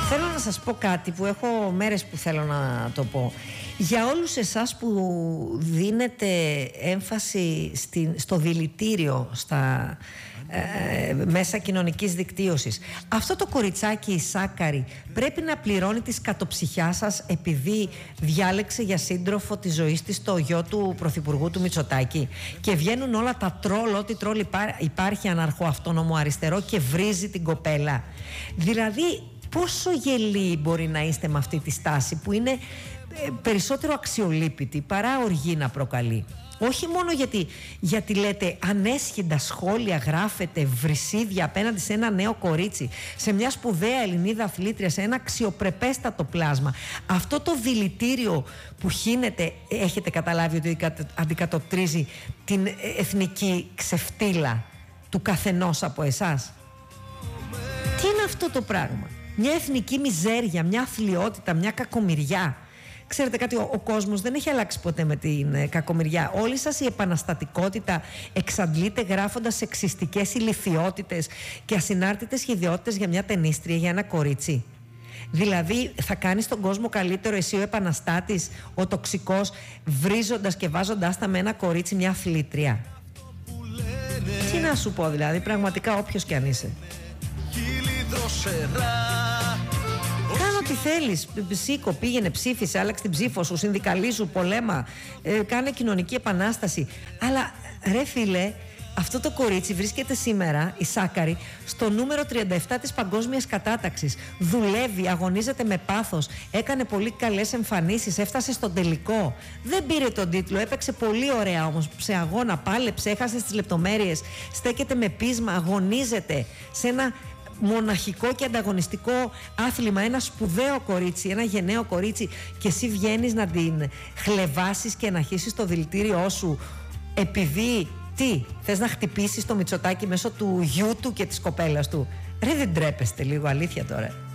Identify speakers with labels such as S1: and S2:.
S1: Θέλω να σας πω κάτι που έχω μέρες που θέλω να το πω. Για όλους εσάς που δίνετε έμφαση στο δηλητήριο, στα μέσα κοινωνικής δικτύωσης, αυτό το κοριτσάκι, η Σάκαρη, πρέπει να πληρώνει τη σκατοψυχιά σας επειδή διάλεξε για σύντροφο τη ζωή της το γιο του πρωθυπουργού του Μητσοτάκη, και βγαίνουν όλα τα τρόλ, ό,τι τρόλ υπάρχει αναρχοαυτόνομο αριστερό, και βρίζει την κοπέλα. Δηλαδή, πόσο γελοί μπορεί να είστε με αυτή τη στάση που είναι περισσότερο αξιολύπητη παρά οργή να προκαλεί? Όχι μόνο γιατί λέτε ανέσχυντα σχόλια, γράφετε βρυσίδια απέναντι σε ένα νέο κορίτσι, σε μια σπουδαία Ελληνίδα αθλήτρια, σε ένα αξιοπρεπέστατο πλάσμα. Αυτό το δηλητήριο που χύνεται, έχετε καταλάβει ότι αντικατοπτρίζει την εθνική ξεφτύλα του καθενός από εσάς? Τι είναι αυτό το πράγμα? Μια εθνική μιζέρια, μια αθλιότητα, μια κακομοιριά. Ξέρετε κάτι, ο κόσμος δεν έχει αλλάξει ποτέ με την κακομοιριά. Όλη σας η επαναστατικότητα εξαντλείται γράφοντας σεξιστικές ηλιθιότητες και ασυνάρτητες ιδιότητες για μια ταινίστρια, για ένα κορίτσι. Δηλαδή, θα κάνεις τον κόσμο καλύτερο εσύ ο επαναστάτης, ο τοξικός, βρίζοντας και βάζοντάς τα με ένα κορίτσι, μια αθλήτρια? Τι να σου πω, δηλαδή, πραγματικά, όποιος κι αν είσαι. Κάνω ό,τι θέλεις. Σήκω, πήγαινε, ψήφισε, άλλαξε την ψήφο σου, συνδικαλίσου, πολέμα, κάνε κοινωνική επανάσταση. Αλλά ρε φίλε, αυτό το κορίτσι βρίσκεται σήμερα, η Σάκαρη, στο νούμερο 37 της παγκόσμιας κατάταξης. Δουλεύει, αγωνίζεται με πάθος, έκανε πολύ καλές εμφανίσεις, έφτασε στον τελικό. Δεν πήρε τον τίτλο, έπαιξε πολύ ωραία όμως σε αγώνα, πάλεψε, έχασε στις λεπτομέρειες, στέκεται με πείσμα, αγωνίζεται σε ένα μοναχικό και ανταγωνιστικό άθλημα, ένα σπουδαίο κορίτσι, ένα γενναίο κορίτσι, και εσύ βγαίνεις να την χλεβάσεις και να χύσεις το δηλητήριό σου επειδή τι, θες να χτυπήσεις το Μητσοτάκη μέσω του γιού του και της κοπέλας του? Ρε, δεν τρέπεστε λίγο, αλήθεια τώρα?